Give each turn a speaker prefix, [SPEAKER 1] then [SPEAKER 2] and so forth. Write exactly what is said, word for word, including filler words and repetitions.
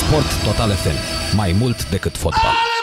[SPEAKER 1] Sport Total F M. Mai mult decât fotbal.